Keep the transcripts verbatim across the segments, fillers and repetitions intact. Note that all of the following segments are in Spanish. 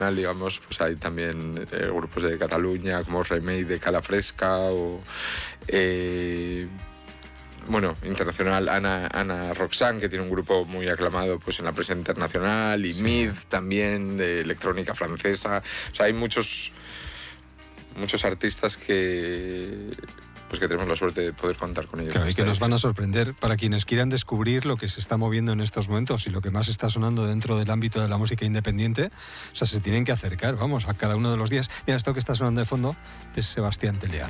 digamos, pues hay también eh, grupos de Cataluña como Remei de Cala Fresca o eh, bueno, internacional Ana, Ana Roxanne, que tiene un grupo muy aclamado pues en la prensa internacional, y sí. Mid también, de electrónica francesa. O sea, hay muchos muchos artistas que pues que tenemos la suerte de poder contar con ellos. Claro, y que nos van a sorprender para quienes quieran descubrir lo que se está moviendo en estos momentos y lo que más está sonando dentro del ámbito de la música independiente. O sea, se tienen que acercar, vamos, a cada uno de los días. Mira, esto que está sonando de fondo es Sebastián Tellier.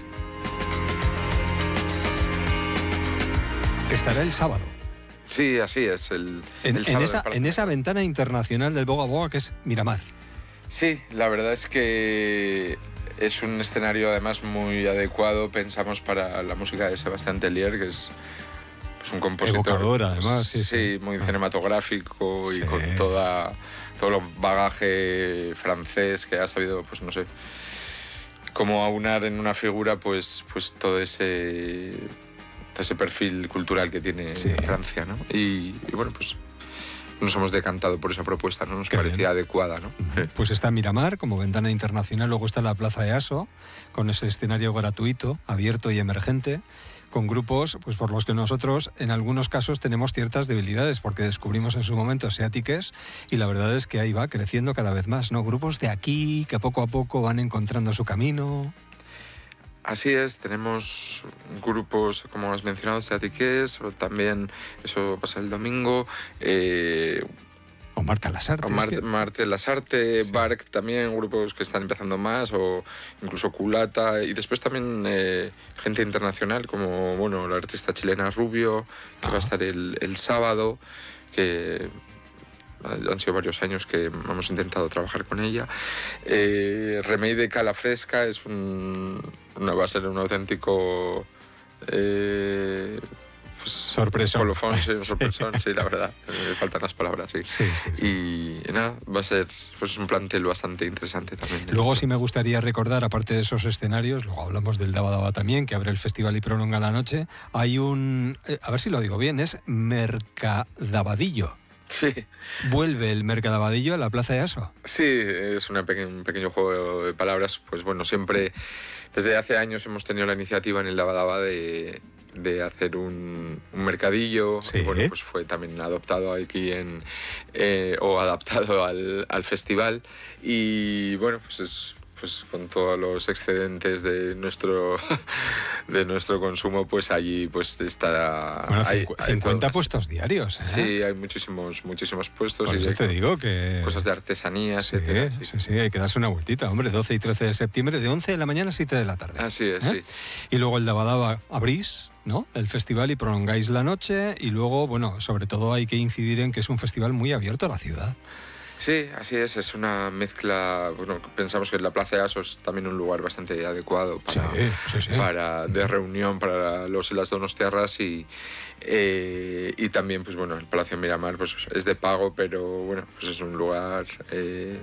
Que estará el sábado. Sí, así es. El, en, el en, esa, en esa ventana internacional del Boga Boga, que es Miramar. Sí, la verdad es que es un escenario además muy adecuado, pensamos, para la música de Sebastián Tellier, que es pues, un compositor evocador, además, sí, sí, sí. muy ah. cinematográfico y sí. con toda todo el bagaje francés que ha sabido, pues no sé, cómo aunar en una figura pues, pues todo ese todo ese perfil cultural que tiene sí. Francia, ¿no? Y, y bueno, pues nos hemos decantado por esa propuesta, ¿no? Nos Qué parecía bien. adecuada, ¿no? Uh-huh. Pues está Miramar como ventana internacional, luego está la Plaza EASO, con ese escenario gratuito, abierto y emergente, con grupos pues por los que nosotros en algunos casos tenemos ciertas debilidades, porque descubrimos en su momento Seatiques y la verdad es que ahí va creciendo cada vez más, ¿no? Grupos de aquí que poco a poco van encontrando su camino. Así es, tenemos grupos, como has mencionado, Seatiques, o también, eso pasa el domingo. Eh, o Marte Lasarte. O Mar- es que... Marte Lasarte, sí. Bark también, grupos que están empezando más, o incluso Culata. Y después también eh, gente internacional, como bueno la artista chilena Rubio, que ah. va a estar el, el sábado, que... han sido varios años que hemos intentado trabajar con ella. Eh, Remei de Cala Fresca es un, una, va a ser un auténtico eh, pues, sorpresón. Colofón, sí, un sorpresón, sí. sí, la verdad. Me faltan las palabras, sí. Sí, sí, sí. Y nada, va a ser pues, un plantel bastante interesante también. Luego sí me gustaría recordar, aparte de esos escenarios, luego hablamos del Daba Daba también, que abre el festival y prolonga la noche. Hay un, eh, a ver si lo digo bien, es Mercadabadillo. Sí. ¿Vuelve el Mercadabadillo a la Plaza EASO? Sí, es una peque- un pequeño juego de palabras. Pues bueno, siempre, desde hace años hemos tenido la iniciativa en el Daba Daba de, de hacer un, un mercadillo. Sí. Y bueno, pues fue también adoptado aquí en, eh, o adaptado al, al festival. Y bueno, pues es... pues con todos los excedentes de nuestro de nuestro consumo, pues allí pues está... Bueno, hay, cincuenta hay puestos diarios, ¿eh? Sí, hay muchísimos muchísimos puestos. Por y eso hay te digo que... cosas de artesanía, sí, etcétera. Sí. sí, sí, hay que darse una vueltita, hombre, doce y trece de septiembre, de once de la mañana a siete de la tarde. Así es, ¿eh? sí. Y luego el Daba Daba abrís, ¿no?, el festival y prolongáis la noche, y luego, bueno, sobre todo hay que incidir en que es un festival muy abierto a la ciudad. Sí, así es, es una mezcla, bueno, pensamos que la Plaza EASO es también un lugar bastante adecuado para, sí, sí, sí. para de reunión para los y las donostiarras y, eh, y también, pues bueno, el Palacio Miramar pues es de pago, pero bueno, pues es un lugar... Eh,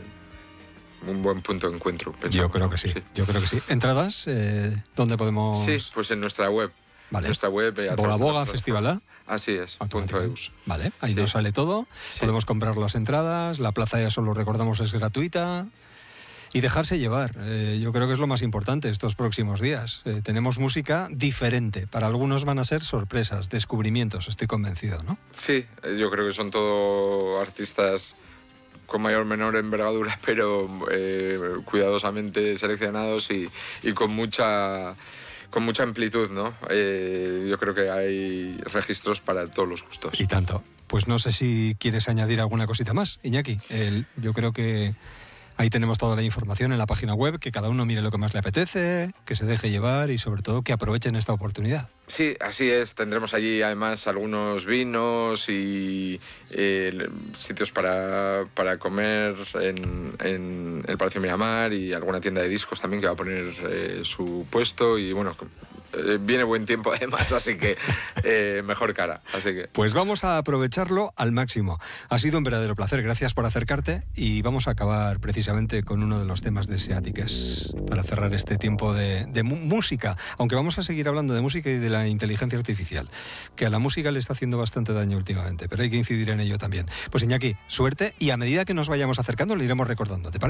un buen punto de encuentro. Pensamos, yo creo que ¿no? sí, sí, yo creo que sí. ¿Entradas? Eh, ¿Dónde podemos...? Sí, pues en nuestra web. Vale. Nuestra web. Boga Boga Festival. Así es, punto eus. Vale, ahí sí. nos sale todo. Sí. Podemos comprar las entradas, la plaza ya solo recordamos es gratuita. Y dejarse llevar, eh, yo creo que es lo más importante estos próximos días. Eh, tenemos música diferente, para algunos van a ser sorpresas, descubrimientos, estoy convencido, ¿no? Sí, yo creo que son todo artistas con mayor o menor envergadura, pero eh, cuidadosamente seleccionados y, y con mucha... con mucha amplitud, ¿no? Eh, yo creo que hay registros para todos los gustos. Y tanto. Pues no sé si quieres añadir alguna cosita más, Iñaki. El, yo creo que ahí tenemos toda la información en la página web, que cada uno mire lo que más le apetece, que se deje llevar y sobre todo que aprovechen esta oportunidad. Sí, así es. Tendremos allí además algunos vinos y eh, sitios para, para comer en, en el Palacio Miramar y alguna tienda de discos también que va a poner eh, su puesto y bueno... Eh, viene buen tiempo además, así que eh, mejor cara. Así que... Pues vamos a aprovecharlo al máximo. Ha sido un verdadero placer, gracias por acercarte y vamos a acabar precisamente con uno de los temas de Seatiques para cerrar este tiempo de, de música, aunque vamos a seguir hablando de música y de la inteligencia artificial, que a la música le está haciendo bastante daño últimamente, pero hay que incidir en ello también. Pues Iñaki, suerte y a medida que nos vayamos acercando le iremos recordando. ¿Te parece?